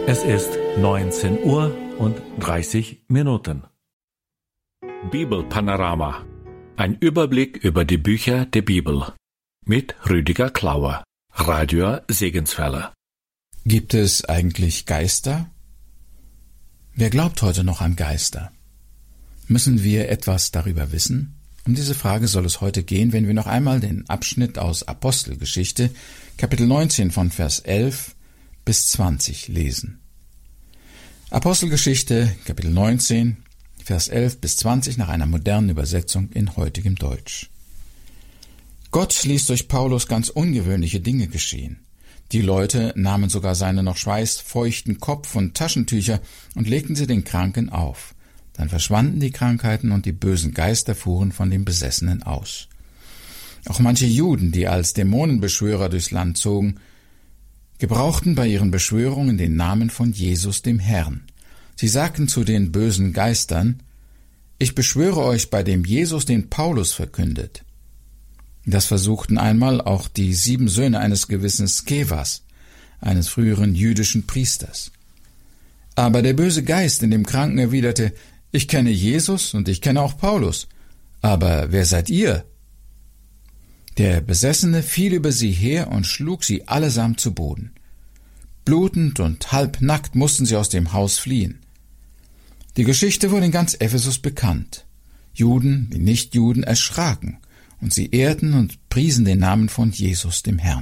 Es ist 19:30 Uhr. Bibelpanorama. Ein Überblick über die Bücher der Bibel. Mit Rüdiger Klauer, Radio Segenswelle. Gibt es eigentlich Geister? Wer glaubt heute noch an Geister? Müssen wir etwas darüber wissen? Um diese Frage soll es heute gehen, wenn wir noch einmal den Abschnitt aus Apostelgeschichte, Kapitel 19 von Vers 11 bis 20 lesen. Apostelgeschichte, Kapitel 19, Vers 11 bis 20 nach einer modernen Übersetzung in heutigem Deutsch. Gott ließ durch Paulus ganz ungewöhnliche Dinge geschehen. Die Leute nahmen sogar seine noch schweißfeuchten Kopf- und Taschentücher und legten sie den Kranken auf. Dann verschwanden die Krankheiten und die bösen Geister fuhren von den Besessenen aus. Auch manche Juden, die als Dämonenbeschwörer durchs Land zogen, gebrauchten bei ihren Beschwörungen den Namen von Jesus dem Herrn. Sie sagten zu den bösen Geistern: Ich beschwöre euch bei dem Jesus, den Paulus verkündet. Das versuchten einmal auch die 7 Söhne eines gewissen Skevas, eines früheren jüdischen Priesters. Aber der böse Geist in dem Kranken erwiderte: Ich kenne Jesus und ich kenne auch Paulus, aber wer seid ihr? Der Besessene fiel über sie her und schlug sie allesamt zu Boden. Blutend und halbnackt mussten sie aus dem Haus fliehen. Die Geschichte wurde in ganz Ephesus bekannt. Juden wie Nichtjuden erschraken, und sie ehrten und priesen den Namen von Jesus dem Herrn.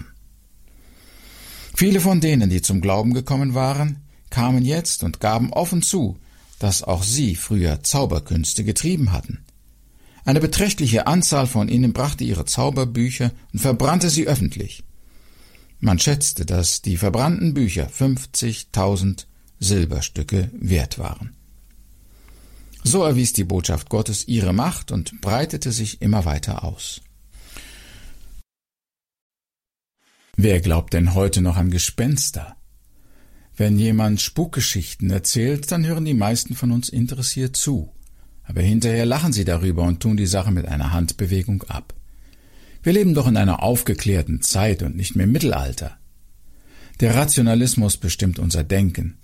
Viele von denen, die zum Glauben gekommen waren, kamen jetzt und gaben offen zu, dass auch sie früher Zauberkünste getrieben hatten. Eine beträchtliche Anzahl von ihnen brachte ihre Zauberbücher und verbrannte sie öffentlich. Man schätzte, dass die verbrannten Bücher 50.000 Silberstücke wert waren. So erwies die Botschaft Gottes ihre Macht und breitete sich immer weiter aus. Wer glaubt denn heute noch an Gespenster? Wenn jemand Spukgeschichten erzählt, dann hören die meisten von uns interessiert zu. Aber hinterher lachen sie darüber und tun die Sache mit einer Handbewegung ab. Wir leben doch in einer aufgeklärten Zeit und nicht mehr im Mittelalter. Der Rationalismus bestimmt unser Denken.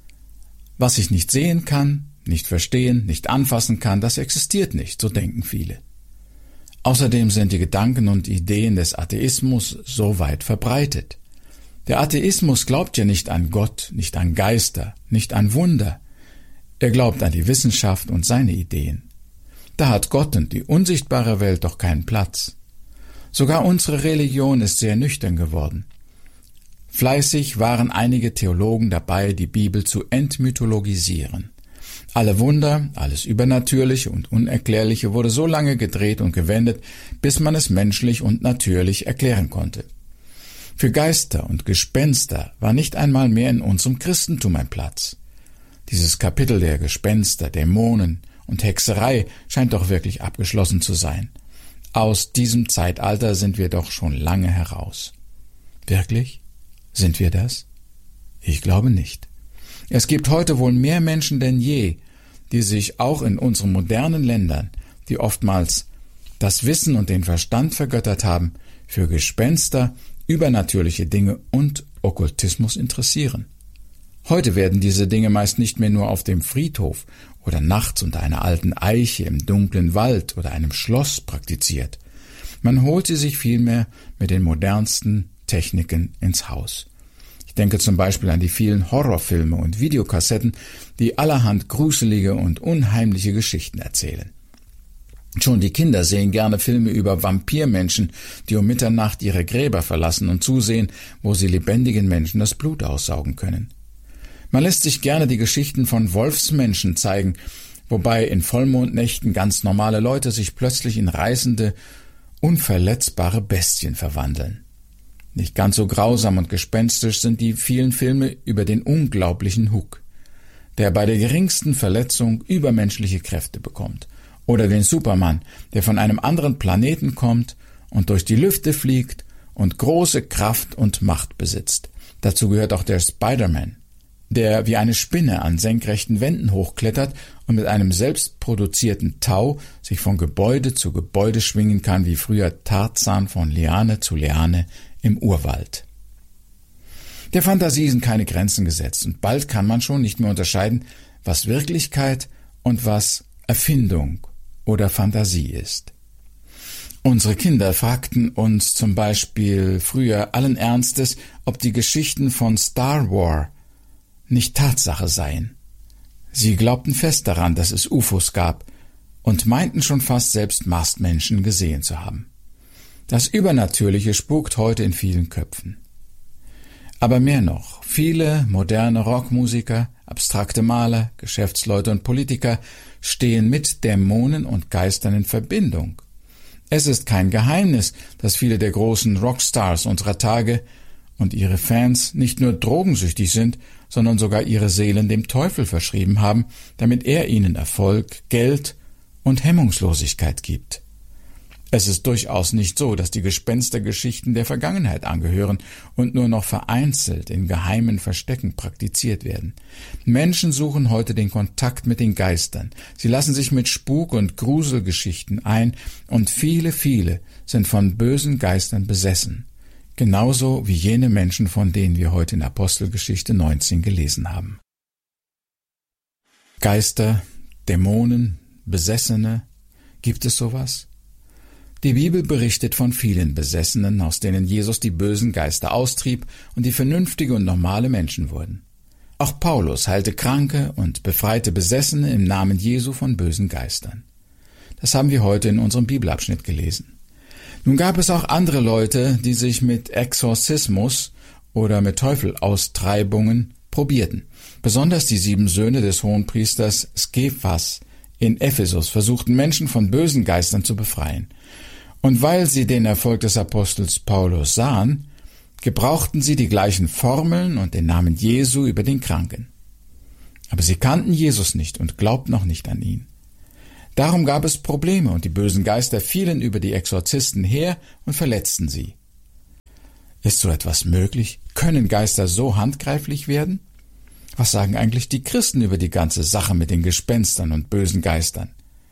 Was ich nicht sehen kann, nicht verstehen, nicht anfassen kann, das existiert nicht, so denken viele. Außerdem sind die Gedanken und Ideen des Atheismus so weit verbreitet. Der Atheismus glaubt ja nicht an Gott, nicht an Geister, nicht an Wunder. Er glaubt an die Wissenschaft und seine Ideen. Da hat Gott und die unsichtbare Welt doch keinen Platz. Sogar unsere Religion ist sehr nüchtern geworden. Fleißig waren einige Theologen dabei, die Bibel zu entmythologisieren. Alle Wunder, alles Übernatürliche und Unerklärliche wurde so lange gedreht und gewendet, bis man es menschlich und natürlich erklären konnte. Für Geister und Gespenster war nicht einmal mehr in unserem Christentum ein Platz. Dieses Kapitel der Gespenster, Dämonen und Hexerei scheint doch wirklich abgeschlossen zu sein. Aus diesem Zeitalter sind wir doch schon lange heraus. Wirklich? Sind wir das? Ich glaube nicht. Es gibt heute wohl mehr Menschen denn je, die sich auch in unseren modernen Ländern, die oftmals das Wissen und den Verstand vergöttert haben, für Gespenster, übernatürliche Dinge und Okkultismus interessieren. Heute werden diese Dinge meist nicht mehr nur auf dem Friedhof oder nachts unter einer alten Eiche im dunklen Wald oder einem Schloss praktiziert. Man holt sie sich vielmehr mit den modernsten Techniken ins Haus. Ich denke zum Beispiel an die vielen Horrorfilme und Videokassetten, die allerhand gruselige und unheimliche Geschichten erzählen. Schon die Kinder sehen gerne Filme über Vampirmenschen, die um Mitternacht ihre Gräber verlassen und zusehen, wo sie lebendigen Menschen das Blut aussaugen können. Man lässt sich gerne die Geschichten von Wolfsmenschen zeigen, wobei in Vollmondnächten ganz normale Leute sich plötzlich in reißende, unverletzbare Bestien verwandeln. Nicht ganz so grausam und gespenstisch sind die vielen Filme über den unglaublichen Hulk, der bei der geringsten Verletzung übermenschliche Kräfte bekommt, oder den Superman, der von einem anderen Planeten kommt und durch die Lüfte fliegt und große Kraft und Macht besitzt. Dazu gehört auch der Spider-Man, der wie eine Spinne an senkrechten Wänden hochklettert und mit einem selbstproduzierten Tau sich von Gebäude zu Gebäude schwingen kann, wie früher Tarzan von Liane zu Liane im Urwald. Der Fantasie sind keine Grenzen gesetzt und bald kann man schon nicht mehr unterscheiden, was Wirklichkeit und was Erfindung oder Fantasie ist. Unsere Kinder fragten uns zum Beispiel früher allen Ernstes, ob die Geschichten von Star Wars nicht Tatsache seien. Sie glaubten fest daran, dass es UFOs gab und meinten schon fast selbst Marsmenschen gesehen zu haben. Das Übernatürliche spukt heute in vielen Köpfen. Aber mehr noch, viele moderne Rockmusiker, abstrakte Maler, Geschäftsleute und Politiker stehen mit Dämonen und Geistern in Verbindung. Es ist kein Geheimnis, dass viele der großen Rockstars unserer Tage und ihre Fans nicht nur drogensüchtig sind, sondern sogar ihre Seelen dem Teufel verschrieben haben, damit er ihnen Erfolg, Geld und Hemmungslosigkeit gibt. Es ist durchaus nicht so, dass die Gespenstergeschichten der Vergangenheit angehören und nur noch vereinzelt in geheimen Verstecken praktiziert werden. Menschen suchen heute den Kontakt mit den Geistern. Sie lassen sich mit Spuk- und Gruselgeschichten ein und viele sind von bösen Geistern besessen. Genauso wie jene Menschen, von denen wir heute in Apostelgeschichte 19 gelesen haben. Geister, Dämonen, Besessene, gibt es sowas? Die Bibel berichtet von vielen Besessenen, aus denen Jesus die bösen Geister austrieb und die vernünftige und normale Menschen wurden. Auch Paulus heilte Kranke und befreite Besessene im Namen Jesu von bösen Geistern. Das haben wir heute in unserem Bibelabschnitt gelesen. Nun gab es auch andere Leute, die sich mit Exorzismus oder mit Teufelaustreibungen probierten. Besonders die 7 Söhne des Hohenpriesters Skephas in Ephesus versuchten Menschen von bösen Geistern zu befreien. Und weil sie den Erfolg des Apostels Paulus sahen, gebrauchten sie die gleichen Formeln und den Namen Jesu über den Kranken. Aber sie kannten Jesus nicht und glaubten auch nicht an ihn. Darum gab es Probleme und die bösen Geister fielen über die Exorzisten her und verletzten sie. Ist so etwas möglich? Können Geister so handgreiflich werden? Was sagen eigentlich die Christen über die ganze Sache mit den Gespenstern und bösen Geistern?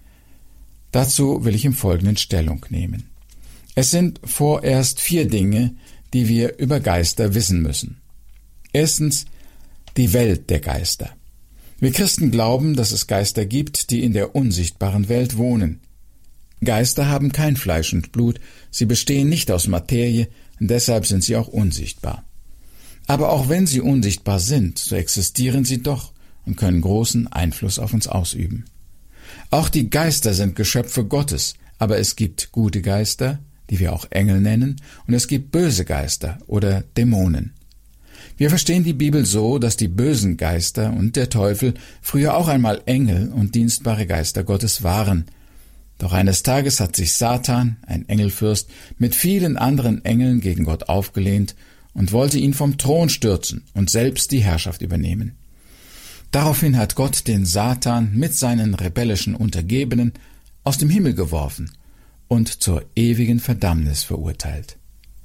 Dazu will ich im Folgenden Stellung nehmen. Es sind vorerst 4 Dinge, die wir über Geister wissen müssen. Erstens, die Welt der Geister. Wir Christen glauben, dass es Geister gibt, die in der unsichtbaren Welt wohnen. Geister haben kein Fleisch und Blut, sie bestehen nicht aus Materie, und deshalb sind sie auch unsichtbar. Aber auch wenn sie unsichtbar sind, so existieren sie doch und können großen Einfluss auf uns ausüben. Auch die Geister sind Geschöpfe Gottes, aber es gibt gute Geister, die wir auch Engel nennen, und es gibt böse Geister oder Dämonen. Wir verstehen die Bibel so, dass die bösen Geister und der Teufel früher auch einmal Engel und dienstbare Geister Gottes waren. Doch eines Tages hat sich Satan, ein Engelfürst, mit vielen anderen Engeln gegen Gott aufgelehnt und wollte ihn vom Thron stürzen und selbst die Herrschaft übernehmen. Daraufhin hat Gott den Satan mit seinen rebellischen Untergebenen aus dem Himmel geworfen und zur ewigen Verdammnis verurteilt.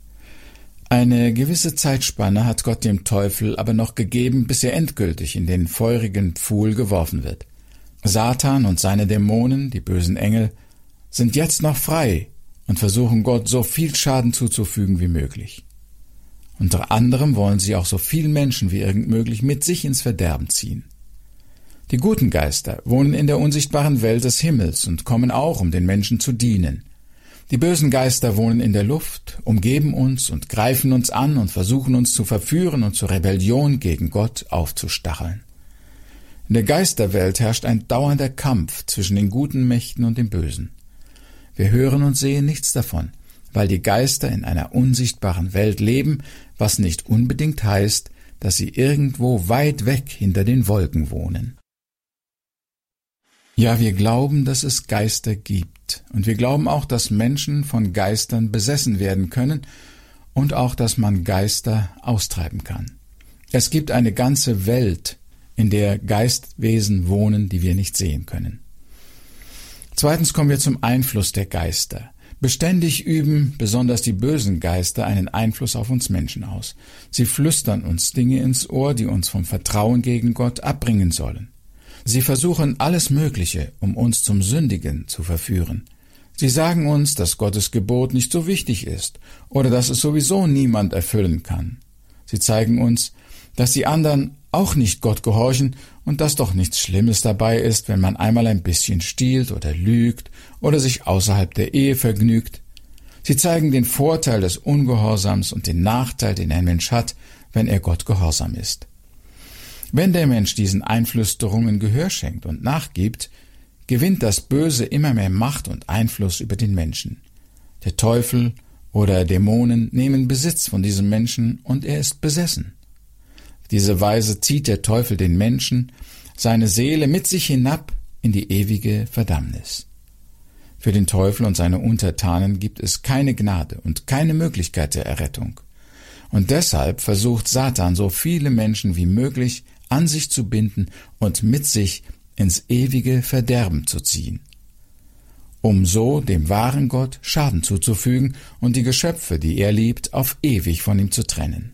Eine gewisse Zeitspanne hat Gott dem Teufel aber noch gegeben, bis er endgültig in den feurigen Pfuhl geworfen wird. Satan und seine Dämonen, die bösen Engel, sind jetzt noch frei und versuchen Gott so viel Schaden zuzufügen wie möglich. Unter anderem wollen sie auch so viel Menschen wie irgend möglich mit sich ins Verderben ziehen. Die guten Geister wohnen in der unsichtbaren Welt des Himmels und kommen auch, um den Menschen zu dienen. Die bösen Geister wohnen in der Luft, umgeben uns und greifen uns an und versuchen uns zu verführen und zur Rebellion gegen Gott aufzustacheln. In der Geisterwelt herrscht ein dauernder Kampf zwischen den guten Mächten und den Bösen. Wir hören und sehen nichts davon, weil die Geister in einer unsichtbaren Welt leben, was nicht unbedingt heißt, dass sie irgendwo weit weg hinter den Wolken wohnen. Ja, wir glauben, dass es Geister gibt, und wir glauben auch, dass Menschen von Geistern besessen werden können und auch, dass man Geister austreiben kann. Es gibt eine ganze Welt, in der Geistwesen wohnen, die wir nicht sehen können. Zweitens kommen wir zum Einfluss der Geister. Beständig üben besonders die bösen Geister einen Einfluss auf uns Menschen aus. Sie flüstern uns Dinge ins Ohr, die uns vom Vertrauen gegen Gott abbringen sollen. Sie versuchen alles Mögliche, um uns zum Sündigen zu verführen. Sie sagen uns, dass Gottes Gebot nicht so wichtig ist oder dass es sowieso niemand erfüllen kann. Sie zeigen uns, dass die anderen auch nicht Gott gehorchen und dass doch nichts Schlimmes dabei ist, wenn man einmal ein bisschen stiehlt oder lügt oder sich außerhalb der Ehe vergnügt. Sie zeigen den Vorteil des Ungehorsams und den Nachteil, den ein Mensch hat, wenn er Gott gehorsam ist. Wenn der Mensch diesen Einflüsterungen Gehör schenkt und nachgibt, gewinnt das Böse immer mehr Macht und Einfluss über den Menschen. Der Teufel oder Dämonen nehmen Besitz von diesem Menschen und er ist besessen. Auf diese Weise zieht der Teufel den Menschen, seine Seele mit sich hinab in die ewige Verdammnis. Für den Teufel und seine Untertanen gibt es keine Gnade und keine Möglichkeit der Errettung. Und deshalb versucht Satan, so viele Menschen wie möglich an sich zu binden und mit sich ins ewige Verderben zu ziehen, um so dem wahren Gott Schaden zuzufügen und die Geschöpfe, die er liebt, auf ewig von ihm zu trennen.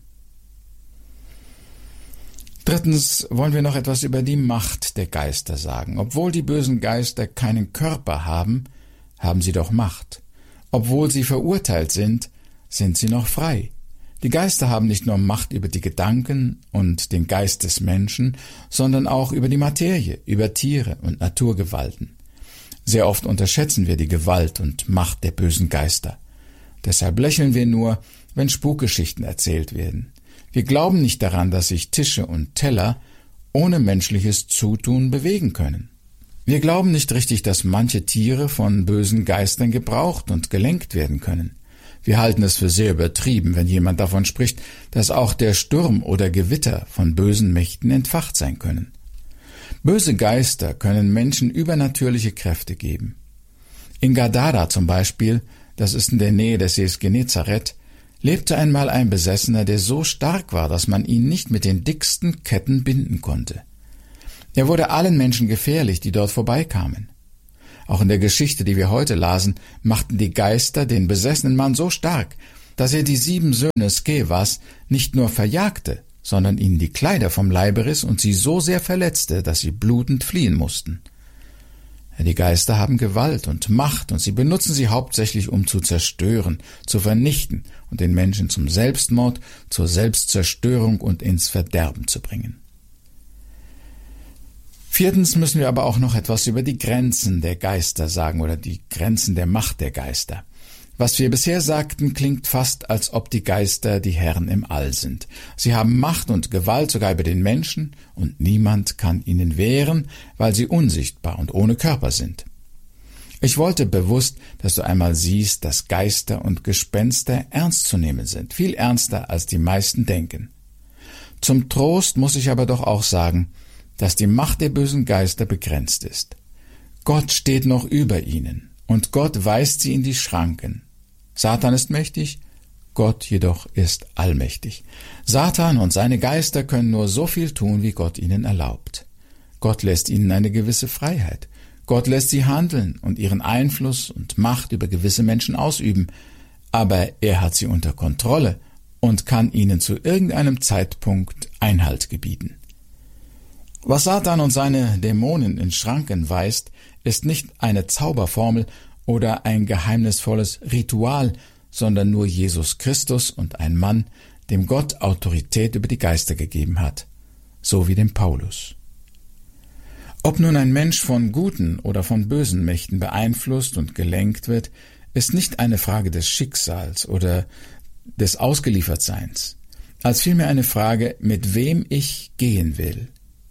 Drittens wollen wir noch etwas über die Macht der Geister sagen. Obwohl die bösen Geister keinen Körper haben, haben sie doch Macht. Obwohl sie verurteilt sind, sind sie noch frei. Die Geister haben nicht nur Macht über die Gedanken und den Geist des Menschen, sondern auch über die Materie, über Tiere und Naturgewalten. Sehr oft unterschätzen wir die Gewalt und Macht der bösen Geister. Deshalb lächeln wir nur, wenn Spukgeschichten erzählt werden. Wir glauben nicht daran, dass sich Tische und Teller ohne menschliches Zutun bewegen können. Wir glauben nicht richtig, dass manche Tiere von bösen Geistern gebraucht und gelenkt werden können. Wir halten es für sehr übertrieben, wenn jemand davon spricht, dass auch der Sturm oder Gewitter von bösen Mächten entfacht sein können. Böse Geister können Menschen übernatürliche Kräfte geben. In Gadara zum Beispiel, das ist in der Nähe des Sees Genezareth, lebte einmal ein Besessener, der so stark war, dass man ihn nicht mit den dicksten Ketten binden konnte. Er wurde allen Menschen gefährlich, die dort vorbeikamen. Auch in der Geschichte, die wir heute lasen, machten die Geister den besessenen Mann so stark, dass er die 7 Söhne Skevas nicht nur verjagte, sondern ihnen die Kleider vom Leibe riss und sie so sehr verletzte, dass sie blutend fliehen mussten. Die Geister haben Gewalt und Macht und sie benutzen sie hauptsächlich, um zu zerstören, zu vernichten und den Menschen zum Selbstmord, zur Selbstzerstörung und ins Verderben zu bringen. Viertens müssen wir aber auch noch etwas über die Grenzen der Geister sagen oder die Grenzen der Macht der Geister. Was wir bisher sagten, klingt fast, als ob die Geister die Herren im All sind. Sie haben Macht und Gewalt sogar über den Menschen und niemand kann ihnen wehren, weil sie unsichtbar und ohne Körper sind. Ich wollte bewusst, dass du einmal siehst, dass Geister und Gespenster ernst zu nehmen sind, viel ernster als die meisten denken. Zum Trost muss ich aber doch auch sagen, dass die Macht der bösen Geister begrenzt ist. Gott steht noch über ihnen und Gott weist sie in die Schranken. Satan ist mächtig, Gott jedoch ist allmächtig. Satan und seine Geister können nur so viel tun, wie Gott ihnen erlaubt. Gott lässt ihnen eine gewisse Freiheit. Gott lässt sie handeln und ihren Einfluss und Macht über gewisse Menschen ausüben, aber er hat sie unter Kontrolle und kann ihnen zu irgendeinem Zeitpunkt Einhalt gebieten. Was Satan und seine Dämonen in Schranken weist, ist nicht eine Zauberformel oder ein geheimnisvolles Ritual, sondern nur Jesus Christus und ein Mann, dem Gott Autorität über die Geister gegeben hat, so wie dem Paulus. Ob nun ein Mensch von guten oder von bösen Mächten beeinflusst und gelenkt wird, ist nicht eine Frage des Schicksals oder des Ausgeliefertseins, als vielmehr eine Frage, mit wem ich gehen will.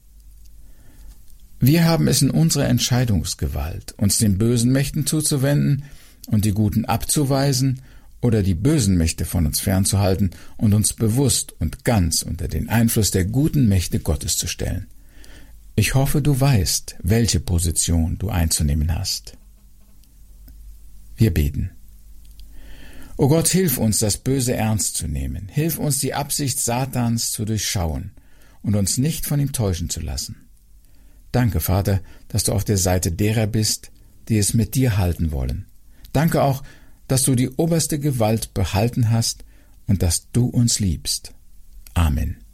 Wir haben es in unserer Entscheidungsgewalt, uns den bösen Mächten zuzuwenden und die Guten abzuweisen oder die bösen Mächte von uns fernzuhalten und uns bewusst und ganz unter den Einfluss der guten Mächte Gottes zu stellen. Ich hoffe, du weißt, welche Position du einzunehmen hast. Wir beten. O Gott, hilf uns, das Böse ernst zu nehmen. Hilf uns, die Absicht Satans zu durchschauen und uns nicht von ihm täuschen zu lassen. Danke, Vater, dass du auf der Seite derer bist, die es mit dir halten wollen. Danke auch, dass du die oberste Gewalt behalten hast und dass du uns liebst. Amen.